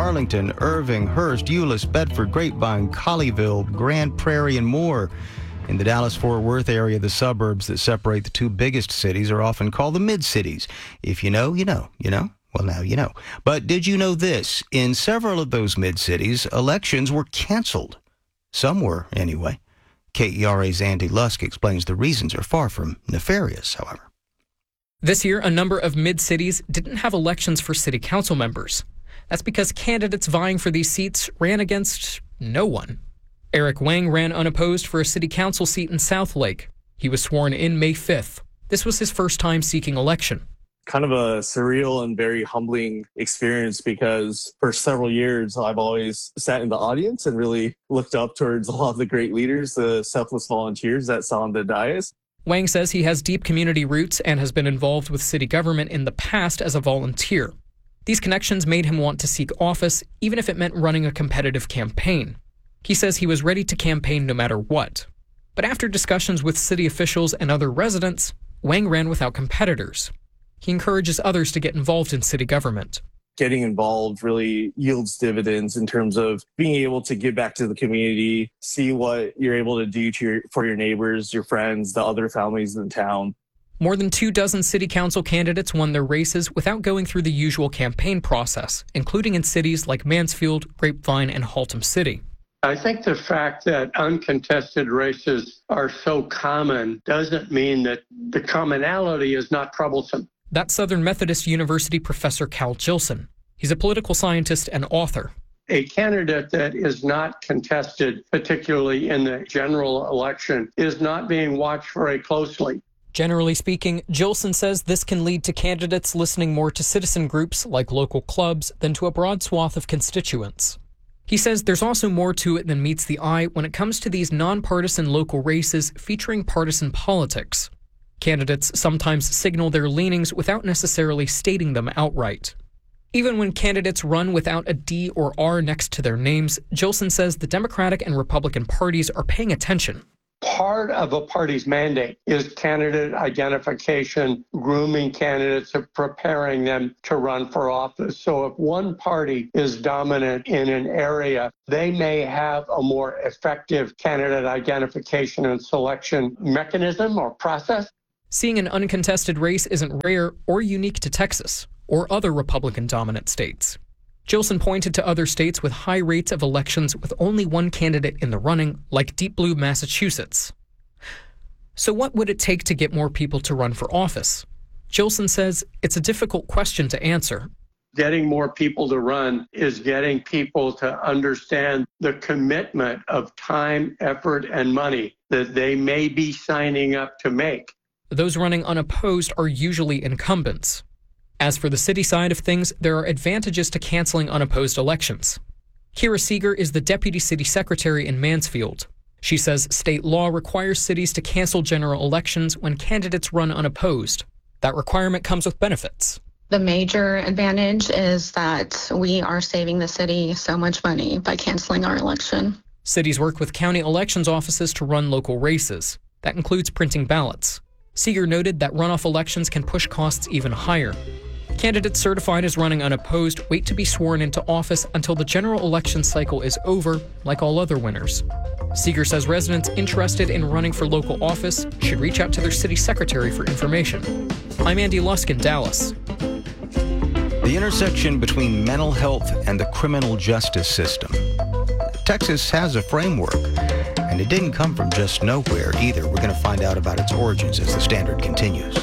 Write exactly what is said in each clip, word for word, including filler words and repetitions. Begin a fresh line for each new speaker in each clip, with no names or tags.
Arlington, Irving, Hurst, Euless, Bedford, Grapevine, Colleyville, Grand Prairie, and more. In the Dallas-Fort Worth area, the suburbs that separate the two biggest cities are often called the mid-cities. If you know, you know. You know? Well, now you know. But did you know this? In several of those mid-cities, elections were canceled. Some were, anyway. K E R A's Andy Lusk explains the reasons are far from nefarious, however.
This year, a number of mid-cities didn't have elections for city council members. That's because candidates vying for these seats ran against no one. Eric Wang ran unopposed for a city council seat in Southlake. He was sworn in May fifth. This was his first time seeking election.
Kind of a surreal and very humbling experience because for several years I've always sat in the audience and really looked up towards a lot of the great leaders, the selfless volunteers that sat on the dais.
Wang says he has deep community roots and has been involved with city government in the past as a volunteer. These connections made him want to seek office, even if it meant running a competitive campaign. He says he was ready to campaign no matter what. But after discussions with city officials and other residents, Wang ran without competitors. He encourages others to get involved in city government.
Getting involved really yields dividends in terms of being able to give back to the community, see what you're able to do to your, for your neighbors, your friends, the other families in town.
More than two dozen city council candidates won their races without going through the usual campaign process, including in cities like Mansfield, Grapevine, and Haltom City.
I think the fact that uncontested races are so common doesn't mean that the commonality is not troublesome.
That's Southern Methodist University professor Cal Jilson. He's a political scientist and author.
A candidate that is not contested, particularly in the general election, is not being watched very closely.
Generally speaking, Jilson says this can lead to candidates listening more to citizen groups like local clubs than to a broad swath of constituents. He says there's also more to it than meets the eye when it comes to these nonpartisan local races featuring partisan politics. Candidates sometimes signal their leanings without necessarily stating them outright. Even when candidates run without a D or R next to their names, Jilson says the Democratic and Republican parties are paying attention.
Part of a party's mandate is candidate identification, grooming candidates, and preparing them to run for office. So if one party is dominant in an area, they may have a more effective candidate identification and selection mechanism or process.
Seeing an uncontested race isn't rare or unique to Texas or other Republican-dominant states. Jilson pointed to other states with high rates of elections with only one candidate in the running, like Deep Blue, Massachusetts. So what would it take to get more people to run for office? Jilson says it's a difficult question to answer.
Getting more people to run is getting people to understand the commitment of time, effort, and money that they may be signing up to make.
Those running unopposed are usually incumbents. As for the city side of things, there are advantages to canceling unopposed elections. Kira Seeger is the deputy city secretary in Mansfield. She says state law requires cities to cancel general elections when candidates run unopposed. That requirement comes with benefits.
The major advantage is that we are saving the city so much money by canceling our election.
Cities work with county elections offices to run local races. That includes printing ballots. Seeger noted that runoff elections can push costs even higher. Candidates certified as running unopposed wait to be sworn into office until the general election cycle is over, like all other winners. Seeger says residents interested in running for local office should reach out to their city secretary for information. I'm Andy Lusk in Dallas.
The intersection between mental health and the criminal justice system. Texas has a framework, and it didn't come from just nowhere either. We're going to find out about its origins as the Standard continues.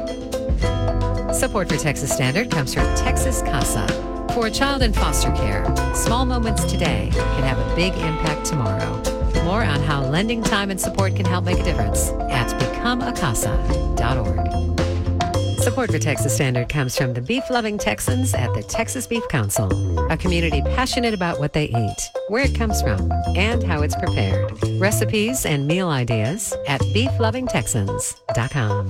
Support for Texas Standard comes from Texas CASA. For a child in foster care, small moments today can have a big impact tomorrow. More on how lending time and support can help make a difference at become a casa dot org. Support for Texas Standard comes from the beef-loving Texans at the Texas Beef Council, a community passionate about what they eat, where it comes from, and how it's prepared. Recipes and meal ideas at beef loving texans dot com.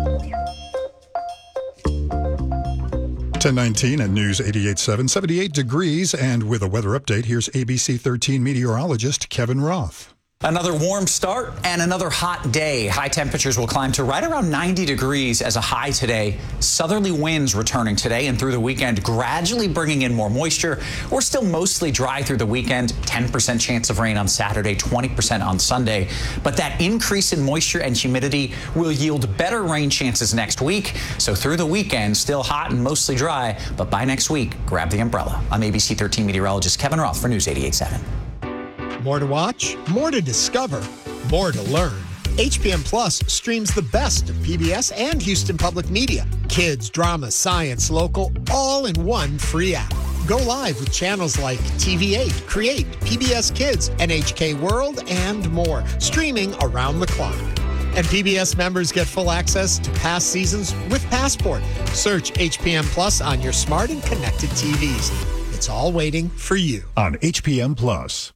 ten nineteen at News eighty-eight point seven, seventy-eight degrees, and with a weather update, here's A B C thirteen meteorologist Kevin Roth.
Another warm start and another hot day. High temperatures will climb to right around ninety degrees as a high today. Southerly winds returning today and through the weekend, gradually bringing in more moisture. We're still mostly dry through the weekend. ten percent chance of rain on Saturday, twenty percent on Sunday. But that increase in moisture and humidity will yield better rain chances next week. So through the weekend, still hot and mostly dry. But by next week, grab the umbrella. I'm A B C thirteen meteorologist Kevin Roth for News eighty-eight point seven.
More to watch, more to discover, more to learn. H P M Plus streams the best of P B S and Houston Public Media. Kids, drama, science, local, all in one free app. Go live with channels like T V eight, Create, P B S Kids, N H K World, and more, streaming around the clock. And P B S members get full access to past seasons with Passport. Search H P M Plus on your smart and connected T Vs. It's all waiting for you
on H P M Plus.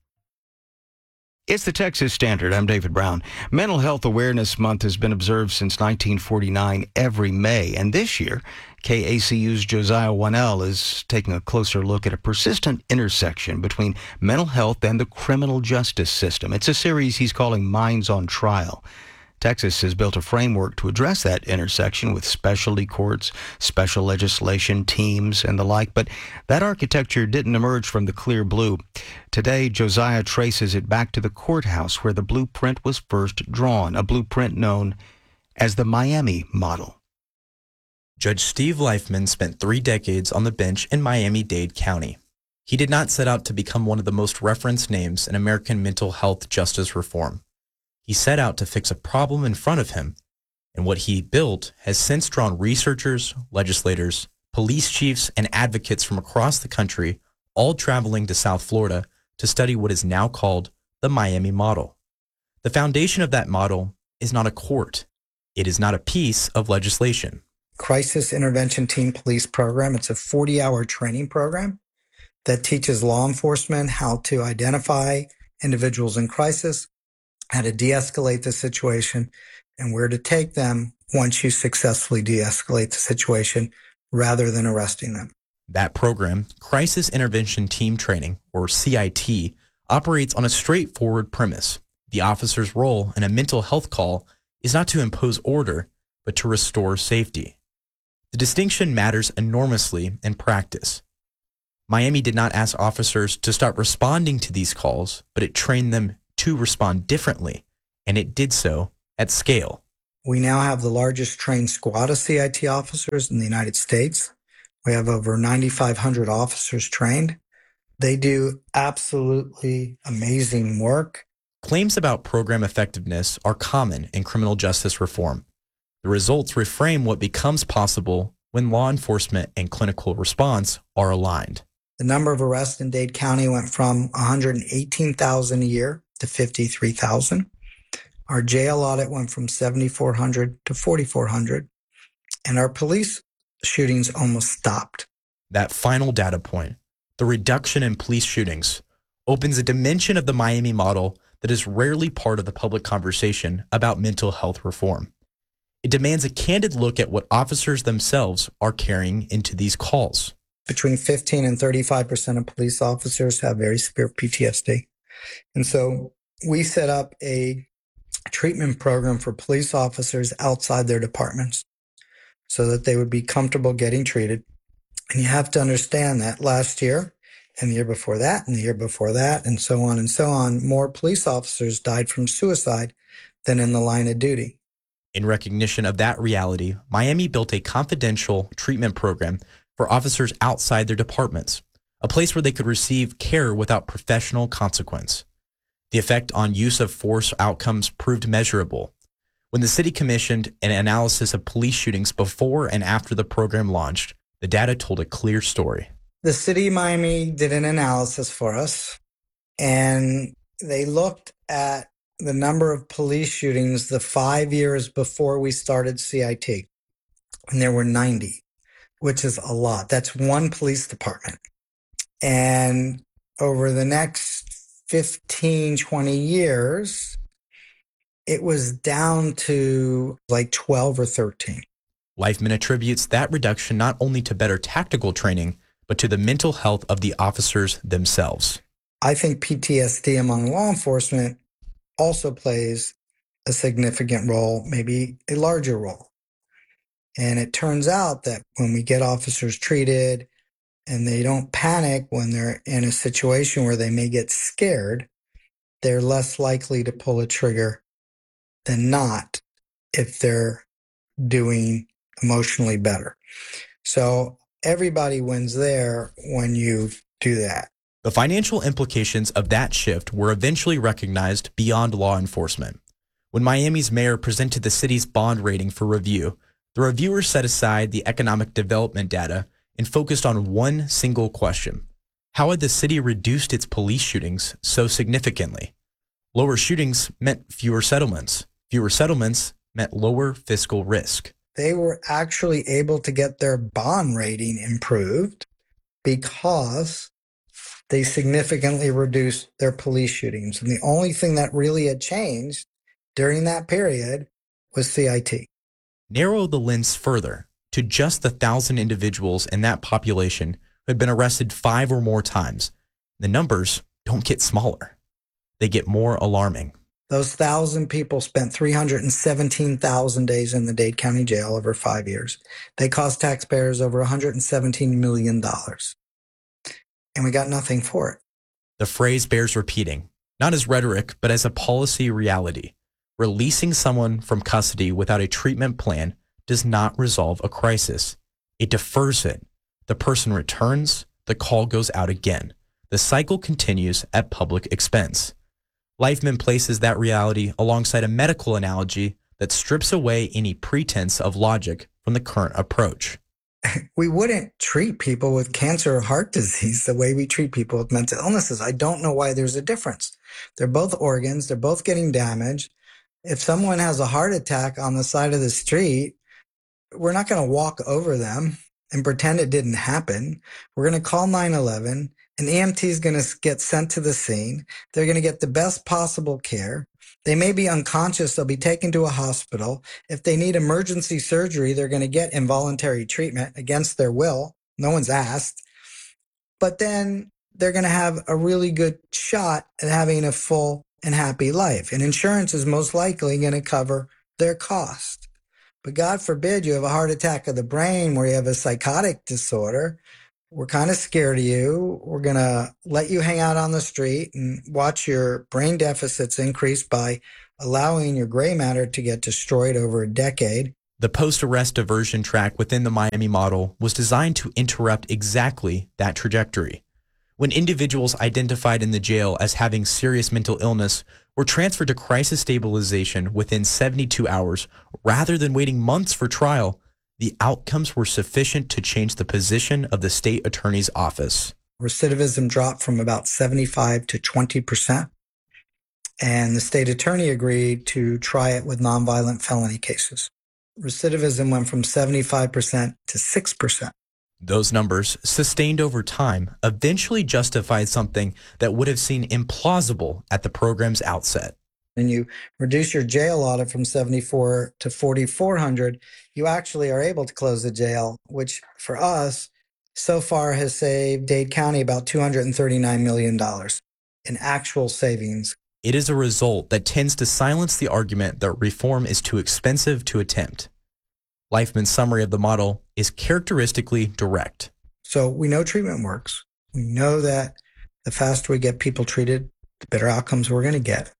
It's the Texas Standard. I'm David Brown. Mental Health Awareness Month has been observed since nineteen forty-nine every May. And this year, K A C U's Josiah Wanell is taking a closer look at a persistent intersection between mental health and the criminal justice system. It's a series he's calling Minds on Trial. Texas has built a framework to address that intersection with specialty courts, special legislation, teams, and the like, but that architecture didn't emerge from the clear blue. Today, Josiah traces it back to the courthouse where the blueprint was first drawn, a blueprint known as the Miami model.
Judge Steve Leifman spent three decades on the bench in Miami-Dade County. He did not set out to become one of the most referenced names in American mental health justice reform. He set out to fix a problem in front of him, and what he built has since drawn researchers, legislators, police chiefs, and advocates from across the country, all traveling to South Florida to study what is now called the Miami model. The foundation of that model is not a court. It is not a piece of legislation.
Crisis Intervention Team Police Program. It's a forty-hour training program that teaches law enforcement how to identify individuals in crisis, how to de-escalate the situation, and where to take them once you successfully de-escalate the situation rather than arresting them.
That program, Crisis Intervention Team Training, or C I T, operates on a straightforward premise. The officer's role in a mental health call is not to impose order, but to restore safety. The distinction matters enormously in practice. Miami did not ask officers to start responding to these calls, but it trained them to respond differently, and it did so at scale.
We now have the largest trained squad of C I T officers in the United States. We have over ninety-five hundred officers trained. They do absolutely amazing work.
Claims about program effectiveness are common in criminal justice reform. The results reframe what becomes possible when law enforcement and clinical response are aligned.
The number of arrests in Dade County went from one hundred eighteen thousand a year to fifty-three thousand. Our jail audit went from seventy-four hundred to forty-four hundred. And our police shootings almost stopped.
That final data point, the reduction in police shootings, opens a dimension of the Miami model that is rarely part of the public conversation about mental health reform. It demands a candid look at what officers themselves are carrying into these calls.
Between fifteen and thirty-five percent of police officers have very severe P T S D. And so we set up a treatment program for police officers outside their departments so that they would be comfortable getting treated. And you have to understand that last year and the year before that and the year before that and so on and so on, more police officers died from suicide than in the line of duty.
In recognition of that reality, Miami built a confidential treatment program for officers outside their departments, a place where they could receive care without professional consequence. The effect on use of force outcomes proved measurable. When the city commissioned an analysis of police shootings before and after the program launched, the data told a clear story.
The city of Miami did an analysis for us, and they looked at the number of police shootings the five years before we started C I T, and there were ninety, which is a lot. That's one police department. And over the next fifteen, twenty years, it was down to like twelve or thirteen.
Leifman attributes that reduction not only to better tactical training, but to the mental health of the officers themselves.
I think P T S D among law enforcement also plays a significant role, maybe a larger role. And it turns out that when we get officers treated and they don't panic when they're in a situation where they may get scared, they're less likely to pull a trigger than not if they're doing emotionally better. So everybody wins there when you do that.
The financial implications of that shift were eventually recognized beyond law enforcement. When Miami's mayor presented the city's bond rating for review, the reviewers set aside the economic development data and focused on one single question. How had the city reduced its police shootings so significantly? Lower shootings meant fewer settlements. Fewer settlements meant lower fiscal risk.
They were actually able to get their bond rating improved because they significantly reduced their police shootings. And the only thing that really had changed during that period was C I T.
Narrow the lens further to just the thousand individuals in that population who had been arrested five or more times. The numbers don't get smaller. They get more alarming.
Those thousand people spent three hundred seventeen thousand days in the Dade County Jail over five years. They cost taxpayers over one hundred seventeen million dollars. And we got nothing for it.
The phrase bears repeating, not as rhetoric, but as a policy reality. Releasing someone from custody without a treatment plan does not resolve a crisis. It defers it. The person returns, the call goes out again. The cycle continues at public expense. Leifman places that reality alongside a medical analogy that strips away any pretense of logic from the current approach.
We wouldn't treat people with cancer or heart disease the way we treat people with mental illnesses. I don't know why there's a difference. They're both organs. They're both getting damaged. If someone has a heart attack on the side of the street, we're not going to walk over them and pretend it didn't happen. We're going to call nine one one. An E M T is going to get sent to the scene. They're going to get the best possible care. They may be unconscious. They'll be taken to a hospital. If they need emergency surgery, they're going to get involuntary treatment against their will. No one's asked. But then they're going to have a really good shot at having a full and happy life. And insurance is most likely going to cover their cost. But God forbid you have a heart attack of the brain where you have a psychotic disorder. We're kind of scared of you. We're going to let you hang out on the street and watch your brain deficits increase by allowing your gray matter to get destroyed over a decade.
The post-arrest diversion track within the Miami model was designed to interrupt exactly that trajectory. When individuals identified in the jail as having serious mental illness were transferred to crisis stabilization within seventy-two hours rather than waiting months for trial, the outcomes were sufficient to change the position of the state attorney's office.
Recidivism dropped from about seventy-five to twenty percent, and the state attorney agreed to try it with nonviolent felony cases. Recidivism went from seventy-five percent to six percent.
Those numbers, sustained over time, eventually justified something that would have seemed implausible at the program's outset.
When you reduce your jail audit from seventy-four to forty-four hundred, you actually are able to close the jail, which for us so far has saved Dade County about two hundred thirty-nine million dollars in actual savings.
It is a result that tends to silence the argument that reform is too expensive to attempt. Leifman's summary of the model is characteristically direct.
So we know treatment works. We know that the faster we get people treated, the better outcomes we're going to get.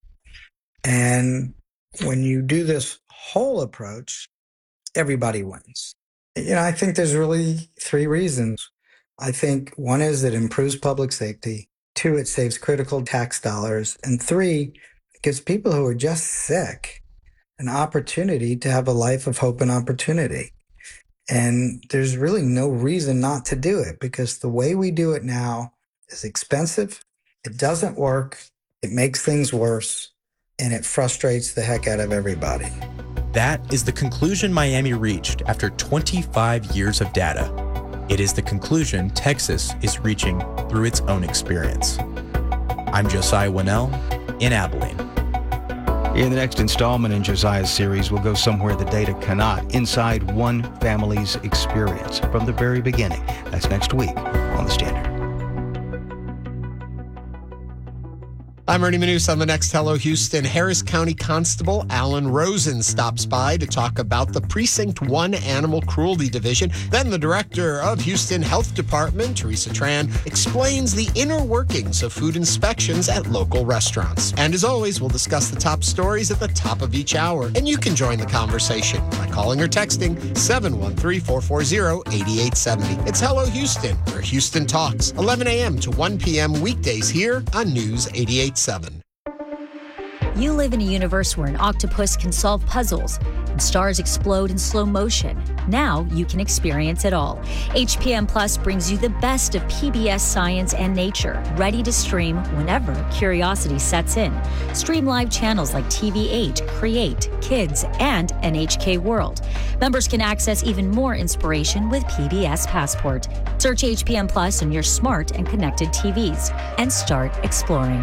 And when you do this whole approach, everybody wins. You know, I think there's really three reasons. I think one is it improves public safety. Two, it saves critical tax dollars. And three, it gives people who are just sick an opportunity to have a life of hope and opportunity. And there's really no reason not to do it because the way we do it now is expensive. It doesn't work. It makes things worse. And it frustrates the heck out of everybody.
That is the conclusion Miami reached after twenty-five years of data. It is the conclusion Texas is reaching through its own experience. I'm Josiah Winnell in Abilene.
In the next installment in Josiah's series, we'll go somewhere the data cannot, inside one family's experience from the very beginning. That's next week on The Standard.
I'm Ernie Manus on the next Hello Houston. Harris County Constable Alan Rosen stops by to talk about the Precinct one Animal Cruelty Division. Then the director of Houston Health Department, Teresa Tran, explains the inner workings of food inspections at local restaurants. And as always, we'll discuss the top stories at the top of each hour. And you can join the conversation by calling or texting seven one three, four four zero, eight eight seven zero. It's Hello Houston, where Houston talks, eleven a.m. to one p.m. weekdays here on News eighty-eight point seven.
You live in a universe where an octopus can solve puzzles and stars explode in slow motion. Now you can experience it all. H P M Plus brings you the best of P B S science and nature, ready to stream whenever curiosity sets in. Stream live channels like T V eight, Create, Kids, and N H K World. Members can access even more inspiration with P B S Passport. Search H P M Plus on your smart and connected T Vs and start exploring.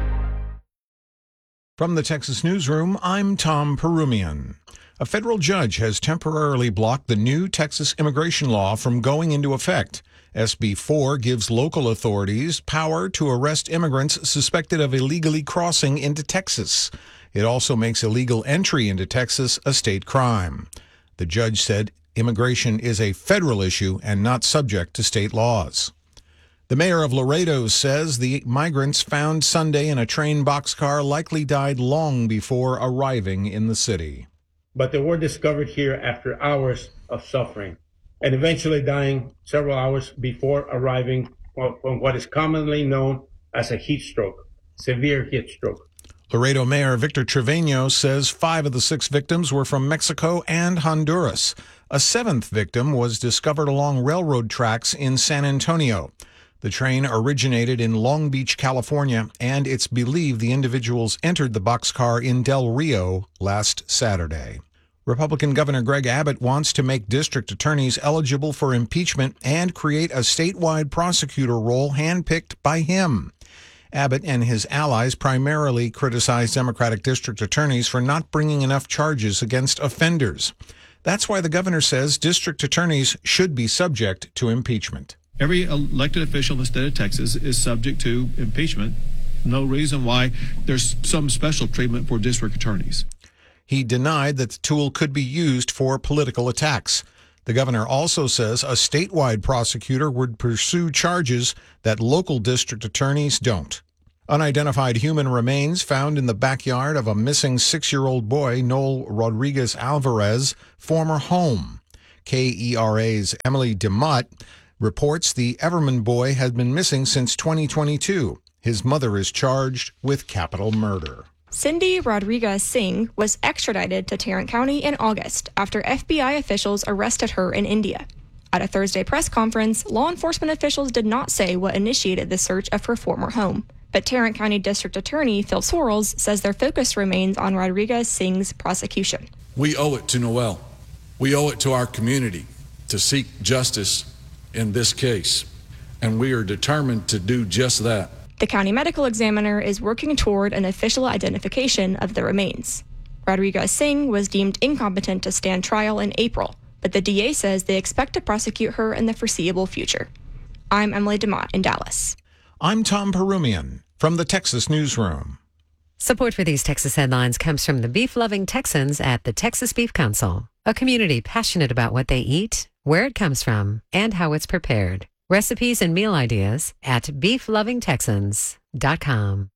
From the Texas Newsroom, I'm Tom Perumian. A federal judge has temporarily blocked the new Texas immigration law from going into effect. S B four gives local authorities power to arrest immigrants suspected of illegally crossing into Texas. It also makes illegal entry into Texas a state crime. The judge said immigration is a federal issue and not subject to state laws. The mayor of Laredo says the migrants found Sunday in a train boxcar likely died long before arriving in the city.
But they were discovered here after hours of suffering and eventually dying several hours before arriving from what is commonly known as a heat stroke, severe heat stroke.
Laredo Mayor Victor Trevino says five of the six victims were from Mexico and Honduras. A seventh victim was discovered along railroad tracks in San Antonio. The train originated in Long Beach, California, and it's believed the individuals entered the boxcar in Del Rio last Saturday. Republican Governor Greg Abbott wants to make district attorneys eligible for impeachment and create a statewide prosecutor role handpicked by him. Abbott and his allies primarily criticize Democratic district attorneys for not bringing enough charges against offenders. That's why the governor says district attorneys should be subject to impeachment.
Every elected official in the state of Texas is subject to impeachment. No reason why there's some special treatment for district attorneys.
He denied that the tool could be used for political attacks. The governor also says a statewide prosecutor would pursue charges that local district attorneys don't. Unidentified human remains found in the backyard of a missing six-year-old boy, Noel Rodriguez Alvarez, former home. K E R A's Emily DeMott reports the Everman boy had been missing since twenty twenty-two. His mother is charged with capital murder.
Cindy Rodriguez Singh was extradited to Tarrant County in August after F B I officials arrested her in India. At a Thursday press conference, law enforcement officials did not say what initiated the search of her former home. But Tarrant County District Attorney Phil Sorrells says their focus remains on Rodriguez Singh's prosecution.
We owe it to Noel. We owe it to our community to seek justice in this case, and we are determined to do just that.
The county medical examiner is working toward an official identification of the remains. Rodriguez Singh was deemed incompetent to stand trial in April, but the D A says they expect to prosecute her in the foreseeable future. I'm Emily DeMott in Dallas.
I'm Tom Perumian from the Texas Newsroom.
Support for these Texas headlines comes from the beef-loving Texans at the Texas Beef Council, a community passionate about what they eat, where it comes from, and how it's prepared. Recipes and meal ideas at beef loving texans dot com.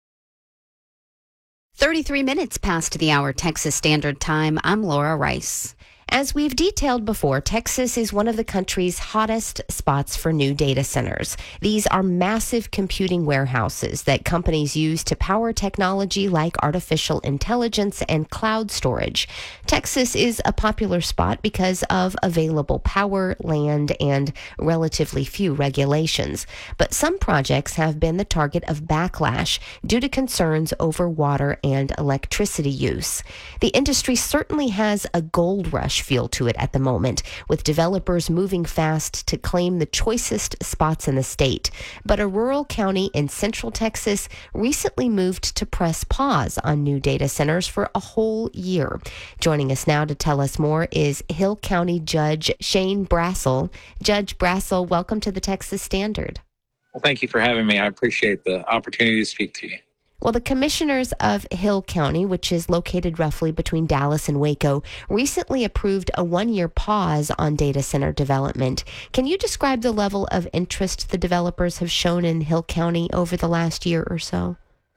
thirty-three minutes past the hour Texas Standard Time. I'm Laura Rice. As we've detailed before, Texas is one of the country's hottest spots for new data centers. These are massive computing warehouses that companies use to power technology like artificial intelligence and cloud storage. Texas is a popular spot because of available power, land, and relatively few regulations. But some projects have been the target of backlash due to concerns over water and electricity use. The industry certainly has a gold rush feel to it at the moment, with developers moving fast to claim the choicest spots in the state. But a rural county in central Texas recently moved to press pause on new data centers for a whole year. Joining us now to tell us more is Hill County Judge Shane Brassel. Judge Brassel, welcome to the Texas Standard.
Well, thank you for having me. I appreciate the opportunity to speak to you.
Well, the commissioners of Hill County, which is located roughly between Dallas and Waco, recently approved a one-year pause on data center development. Can you describe the level of interest the developers have shown in Hill County over the last year or so?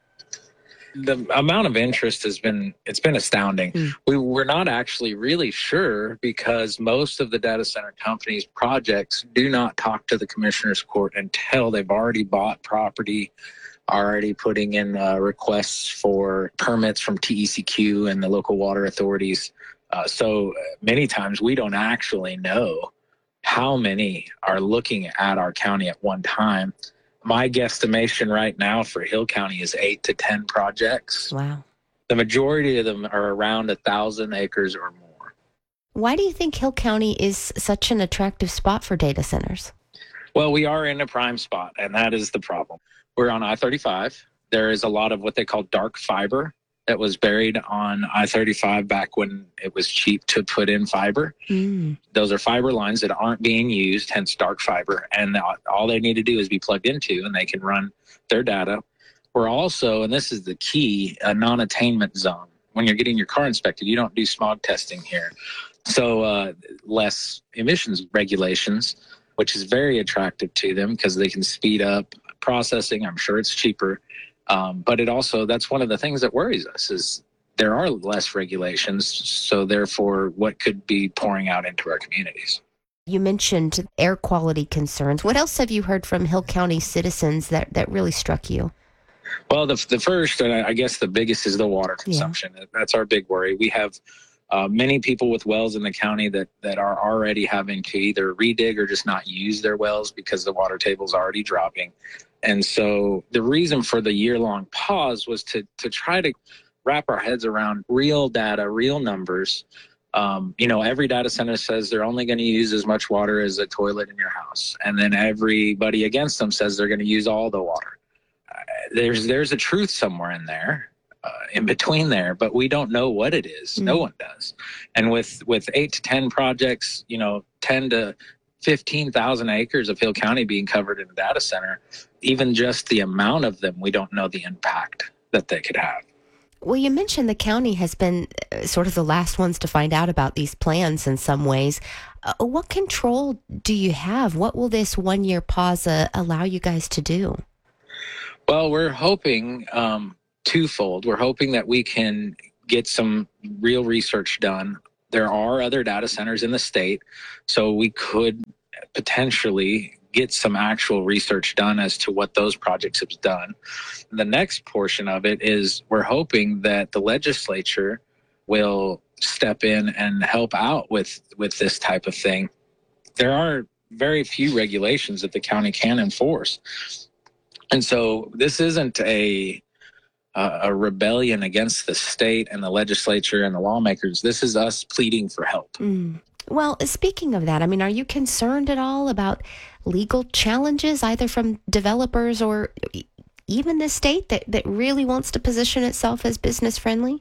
The amount of interest has been, it's been astounding. Mm. We we're not actually really sure because most of the data center companies' projects do not talk to the commissioner's court until they've already bought property, already putting in uh, requests for permits from T E C Q and the local water authorities. Uh, so many times we don't actually know how many are looking at our county at one time. My guesstimation right now for Hill County is eight to ten projects.
Wow.
The majority of them are around a thousand acres or more.
Why do you think Hill County is such an attractive spot for data centers?
Well, we are in a prime spot, and that is the problem. We're on I thirty-five. There is a lot of what they call dark fiber that was buried on I thirty-five back when it was cheap to put in fiber. Mm. Those are fiber lines that aren't being used, hence dark fiber. And all they need to do is be plugged into and they can run their data. We're also, and this is the key, a non-attainment zone. When you're getting your car inspected, you don't do smog testing here. So uh, less emissions regulations, which is very attractive to them because they can speed up processing. I'm sure it's cheaper. Um, but it also, that's one of the things that worries us is there are less regulations. So therefore, what could be pouring out into our communities?
You mentioned air quality concerns. What else have you heard from Hill County citizens that, that really struck you?
Well, the, the first, and I guess the biggest, is the water consumption. Yeah. That's our big worry. We have uh, many people with wells in the county that, that are already having to either redig or just not use their wells because the water table is already dropping. And so the reason for the year-long pause was to to try to wrap our heads around real data, real numbers. Um, you know, every data center says they're only going to use as much water as a toilet in your house. And then everybody against them says they're going to use all the water. Uh, there's there's a truth somewhere in there, uh, in between there, but we don't know what it is. Mm. No one does. And with, with eight to ten projects, you know, ten to fifteen thousand acres of Hill County being covered in a data center, even just the amount of them, we don't know the impact that they could have.
Well, you mentioned the county has been sort of the last ones to find out about these plans in some ways. Uh, what control do you have? What will this one-year pause uh, allow you guys to do?
Well, we're hoping um, twofold. We're hoping that we can get some real research done. There are other data centers in the state, so we could potentially get some actual research done as to what those projects have done. The next portion of it is we're hoping that the legislature will step in and help out with, with this type of thing. There are very few regulations that the county can enforce. And so this isn't a Uh, a rebellion against the state and the legislature and the lawmakers. This is us pleading for help.
Mm. Well, speaking of that, I mean, are you concerned at all about legal challenges, either from developers or even the state that, that really wants to position itself as business friendly?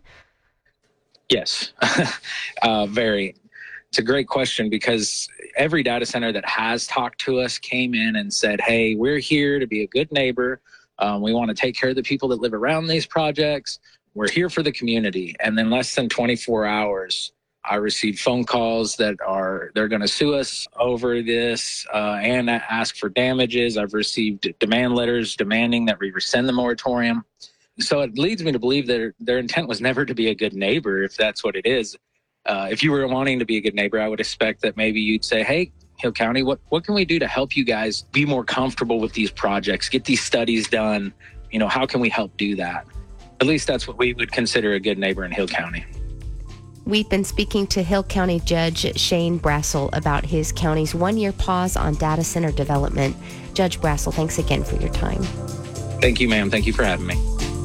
Yes, uh, very. It's a great question because every data center that has talked to us came in and said, hey, we're here to be a good neighbor. Um, we want to take care of the people that live around these projects. We're here for the community. And then less than twenty-four hours, I received phone calls that are, they're going to sue us over this uh, and ask for damages. I've received demand letters demanding that we rescind the moratorium. So it leads me to believe that their, their intent was never to be a good neighbor, if that's what it is. Uh, if you were wanting to be a good neighbor, I would expect that maybe you'd say, hey, Hill County, what, what can we do to help you guys be more comfortable with these projects, get these studies done? You know, how can we help do that? At least that's what we would consider a good neighbor in Hill County.
We've been speaking to Hill County Judge Shane Brassel about his county's one-year pause on data center development. Judge Brassel, thanks again for your time.
Thank you, ma'am. Thank you for having me.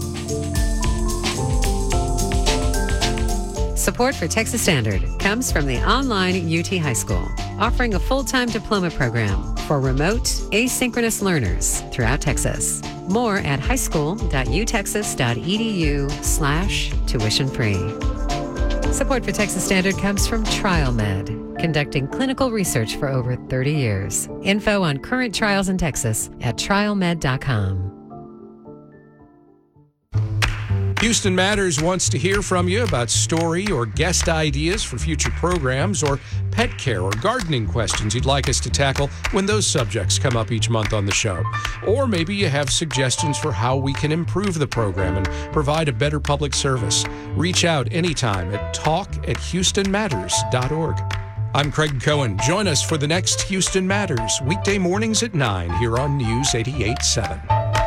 Support for Texas Standard comes from the online U T High School, offering a full-time diploma program for remote, asynchronous learners throughout Texas. More at highschool.utexas.edu slash tuition free. Support for Texas Standard comes from TrialMed, conducting clinical research for over thirty years. Info on current trials in Texas at trial med dot com.
Houston Matters wants to hear from you about story or guest ideas for future programs, or pet care or gardening questions you'd like us to tackle when those subjects come up each month on the show. Or maybe you have suggestions for how we can improve the program and provide a better public service. Reach out anytime at talk at houston matters dot org. I'm Craig Cohen. Join us for the next Houston Matters, weekday mornings at nine here on News eighty-eight point seven.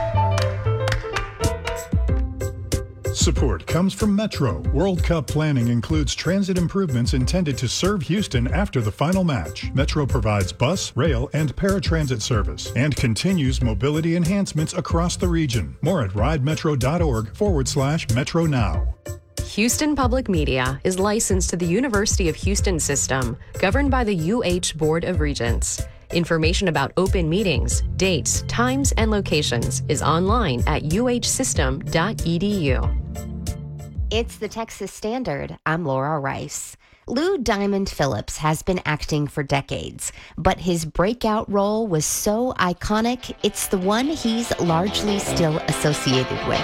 Support comes from Metro. World Cup planning includes transit improvements intended to serve Houston after the final match. Metro provides bus, rail, and paratransit service and continues mobility enhancements across the region. More at ridemetro.org forward slash Metro Now.
Houston Public Media is licensed to the University of Houston system, governed by the U H Board of Regents. Information about open meetings, dates, times, and locations is online at u h system dot e d u.
It's the Texas Standard. I'm Laura Rice. Lou Diamond Phillips has been acting for decades, but his breakout role was so iconic, it's the one he's largely still associated with.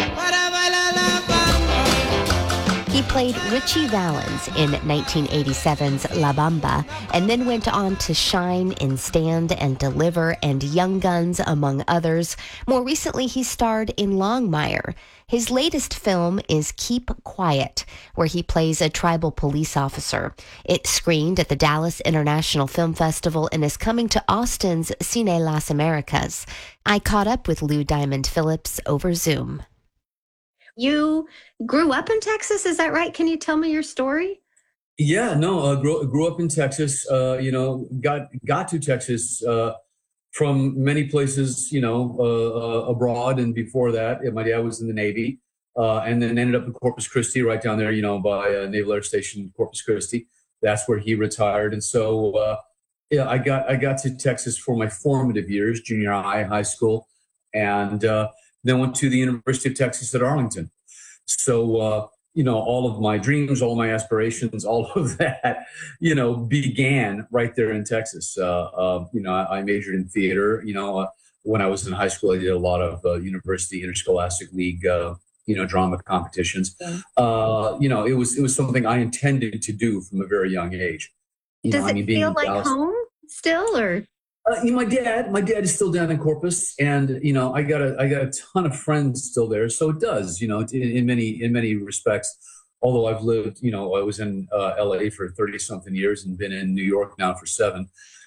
He played Richie Valens in nineteen eighty-seven's La Bamba, and then went on to shine in Stand and Deliver and Young Guns, among others. More recently, he starred in Longmire. His latest film is Keep Quiet, where he plays a tribal police officer. It screened at the Dallas International Film Festival and is coming to Austin's Cine Las Americas. I caught up with Lou Diamond Phillips over Zoom.
You grew up in Texas, is that right? Can you tell me your story?
Yeah, no, uh, grew, grew up in Texas, uh, you know, got got to Texas uh, from many places, you know, uh, uh, abroad. And before that, my dad was in the Navy uh, and then ended up in Corpus Christi, right down there, you know, by uh, Naval Air Station, Corpus Christi. That's where he retired. And so, uh, yeah, I got I got to Texas for my formative years, junior high, high school, and uh, then went to the University of Texas at Arlington. So, uh, you know, all of my dreams, all my aspirations, all of that, you know, began right there in Texas. Uh, uh, you know, I, I majored in theater. You know, uh, when I was in high school, I did a lot of uh, university interscholastic league, uh, you know, drama competitions. Uh, you know, it was it was something I intended to do from a very young age. You
Does
know,
it
I mean, being
feel
in
like
Dallas-
home still, or?
Uh, you know, my dad, my dad is still down in Corpus, and you know, I got a, I got a ton of friends still there. So it does, you know, in, in many, in many respects. Although I've lived, you know, I was in uh, L A for thirty something years and been in New York now for seven.